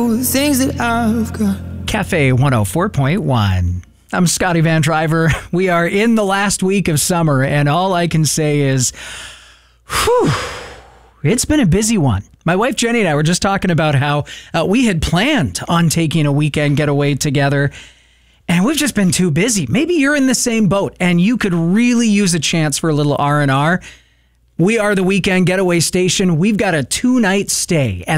know the things that I've got. Cafe 104.1. I'm Scotty Van Driver. We are in the last week of summer, and all I can say is, whew, it's been a busy one. My wife Jenny and I were just talking about how we had planned on taking a weekend getaway together, and we've just been too busy. Maybe you're in the same boat, and you could really use a chance for a little R&R. We are the Weekend Getaway Station. We've got a 2-night stay at